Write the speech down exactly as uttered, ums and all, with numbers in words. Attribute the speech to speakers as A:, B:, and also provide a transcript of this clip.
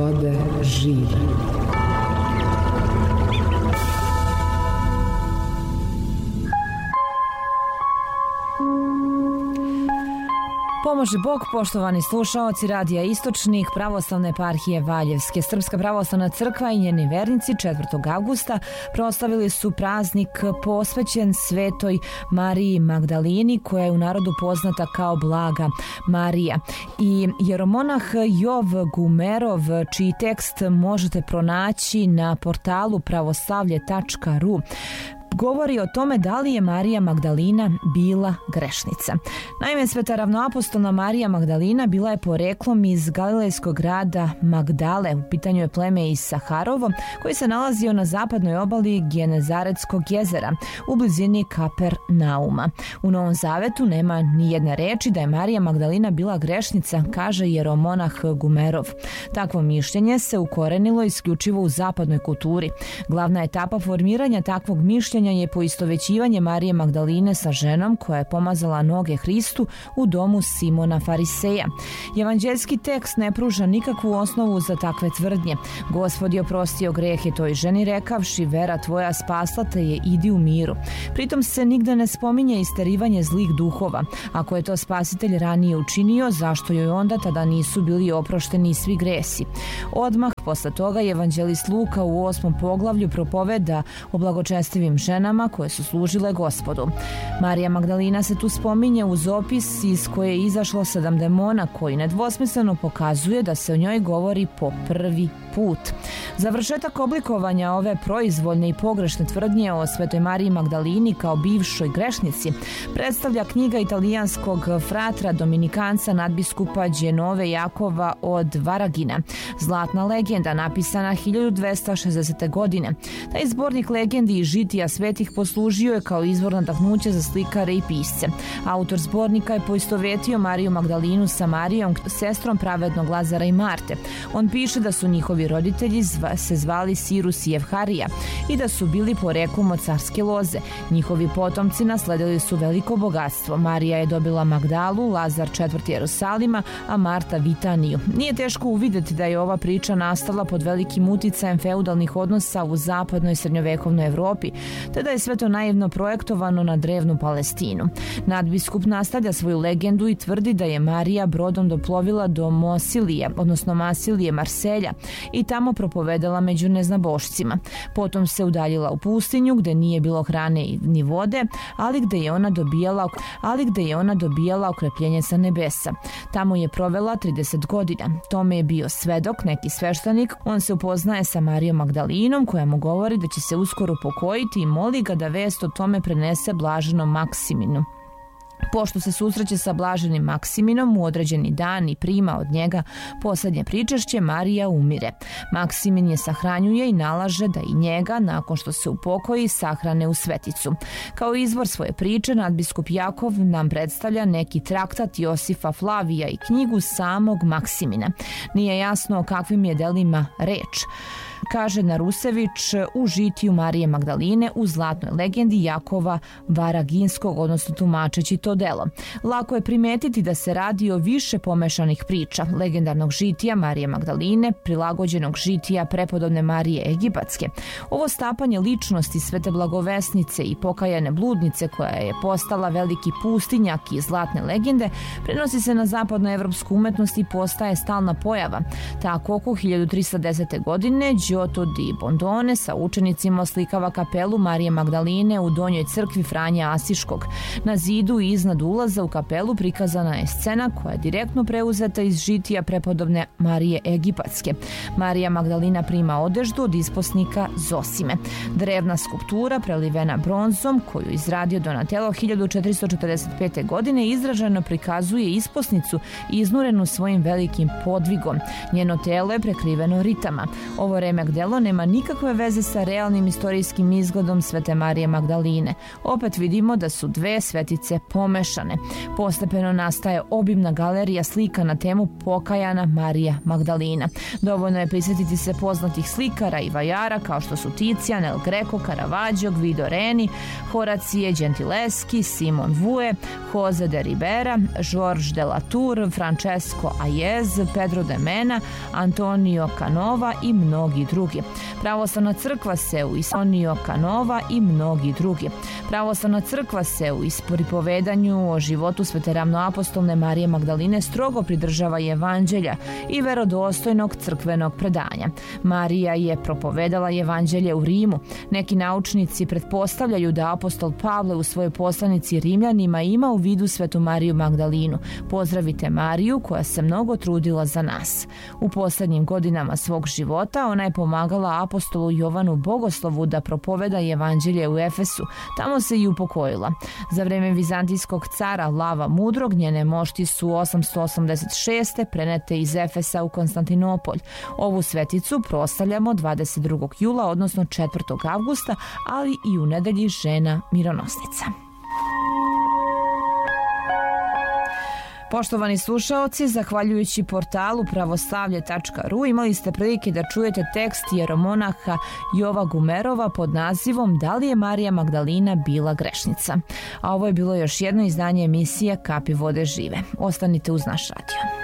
A: vode žive.
B: Pomože Bog, poštovani slušaoci Radija Istočnik, Pravoslavne eparhije Valjevske. Srpska pravoslavna crkva i njeni vernici četvrtog avgusta proslavili su praznik posvećen Svetoj Mariji Magdalini, koja je u narodu poznata kao Blaga Marija. I jeromonah Jov Gumerov, čiji tekst možete pronaći na portalu pravoslavlje tačka ru, govori o tome da li je Marija Magdalina bila grešnica. Naime, sveta ravnoapostolna Marija Magdalina bila je poreklom iz galilejskog grada Magdale. U pitanju je pleme iz Saharovo, koji se nalazio na zapadnoj obali Genezaretskog jezera, u blizini Kapernauma. U Novom Zavetu nema ni jedne reči da je Marija Magdalina bila grešnica, kaže jeromonah Gumerov. Takvo mišljenje se ukorenilo isključivo u zapadnoj kulturi. Glavna etapa formiranja takvog mišljenja je poistovećivanje Marije Magdaline sa ženom koja je pomazala noge Hristu u domu Simona Fariseja. Evanđeljski tekst ne pruža nikakvu osnovu za takve tvrdnje. Gospod je oprostio grehe toj ženi rekavši: vera tvoja spasla te je, idi u miru. Pritom se nigde ne spominje isterivanje zlih duhova. Ako je to spasitelj ranije učinio, zašto joj onda tada nisu bili oprošteni svi gresi? Odmah posle toga evanđelist Luka u osmom poglavlju propoveda o blagočestivim ženama koje su služile Gospodu. Marija Magdalina se tu spominje uz opis iz koje je izašlo sedam demona, koji nedvosmisleno pokazuje da se o njoj govori po prvi put. Završetak oblikovanja ove proizvoljne i pogrešne tvrdnje o Svetoj Mariji Magdalini kao bivšoj grešnici predstavlja knjiga italijanskog fratra dominikanca nadbiskupa Đenove Jakova od Varagina, Zlatna legenda, napisana hiljadu dvesta šezdesete. godine. Taj zbornik legendi i žitija svetih poslužio je kao izvor nadahnuća za slikare i pisce. Autor zbornika je poistovetio Mariju Magdalinu sa Marijom, sestrom pravednog Lazara i Marte. On piše da su njihovi roditelji zva, se zvali Sirus i Evharija i da su bili poreklom od carske loze. Njihovi potomci nasledili su veliko bogatstvo. Marija je dobila Magdalu, Lazar četvrti Jerusalima, a Marta Vitaniju. Nije teško uvidjeti da je ova priča nastala pod velikim uticajem feudalnih odnosa u zapadnoj srednjovekovnoj Evropi, te da je sve to naivno projektovano na drevnu Palestinu. Nadbiskup nastavlja svoju legendu i tvrdi da je Marija brodom doplovila do Mosilije, odnosno Masilije Marselja, i tamo propovedala među neznabošcima. Potom se udaljila u pustinju gde nije bilo hrane ni vode, ali gde je ona dobijala, ali gde je ona dobijala okrepljenje sa nebesa. Tamo je provela trideset godina. Tome je bio svedok neki sveštenik. On se upoznaje sa Marijom Magdalinom, koja mu govori da će se uskoro pokojiti i moli ga da vest o tome prenese blaženom Maksiminu. Pošto se susreće sa blaženim Maksiminom u određeni dan i prima od njega posljednje pričešće, Marija umire. Maksimin je sahranjuje i nalaže da i njega, nakon što se upokoji, sahrane u sveticu. Kao izvor svoje priče, nadbiskup Jakov nam predstavlja neki traktat Josifa Flavija i knjigu samog Maksimina. Nije jasno o kakvim je delima reč, kaže Narusević u žitiju Marije Magdaline u Zlatnoj legendi Jakova Varaginskog, odnosno tumačeći to delo. Lako je primetiti da se radi o više pomešanih priča, legendarnog žitija Marije Magdaline, prilagođenog žitija prepodobne Marije Egipatske. Ovo stapanje ličnosti svete blagovesnice i pokajane bludnice, koja je postala veliki pustinjak iz Zlatne legende, prenosi se na zapadnoevropsku umetnost i postaje stalna pojava. Tako oko hiljadu trista desete. godine Giotto di Bondone sa učenicima oslikava kapelu Marije Magdaline u donjoj crkvi Franja Asiškog. Na zidu i iznad ulaza u kapelu prikazana je scena koja je direktno preuzeta iz žitija prepodobne Marije Egipatske. Marija Magdalina prima odeždu od isposnika Zosime. Drevna skulptura prelivena bronzom, koju izradio Donatello hiljadu četiristo četrdeset pete. godine, izraženo prikazuje isposnicu iznurenu svojim velikim podvigom. Njeno telo je prekriveno ritama. Ovo remek remek delo nema nikakve veze sa realnim istorijskim izgledom Svete Marije Magdaline. Opet vidimo da su dve svetice pomešane. Postepeno nastaje obimna galerija slika na temu pokajana Marija Magdalina. Dovoljno je prisjetiti se poznatih slikara i vajara kao što su Ticijan, El Greco, Caravaggio, Guido Reni, Horacije Gentileschi, Simon Vue, Jose de Ribera, Georges de la Tour, Francesco Aiez, Pedro de Mena, Antonio Canova i mnogi drugi. Pravoslavna crkva se u Antonio Canova i mnogi drugi. Pravoslavna crkva se u ispripovedanju o životu svete ravnoapostolne Marije Magdaline strogo pridržava evanđelja i verodostojnog crkvenog predanja. Marija je propovedala evanđelje u Rimu. Neki naučnici pretpostavljaju da apostol Pavle u svojoj poslanici Rimljanima ima u vidu svetu Mariju Magdalinu. Pozdravite Mariju koja se mnogo trudila za nas. U posljednjim godinama svog života ona je pomagala apostolu Jovanu Bogoslovu da propoveda evanđelje u Efesu. Tamo se i upokojila. Za vreme vizantijskog cara Lava Mudrog njene mošti su osamsto osamdeset šeste prenete iz Efesa u Konstantinopolj. Ovu sveticu proslavljamo dvadeset drugog jula, odnosno četvrtog avgusta, ali i u nedelji žena mironosnica. Poštovani slušaoci, zahvaljujući portalu pravoslavlje tačka ru imali ste prilike da čujete tekst jeromonaha Jova Gumerova pod nazivom Da li je Marija Magdalina bila grešnica? A ovo je bilo još jedno izdanje emisije Kapi vode žive. Ostanite uz naš radio.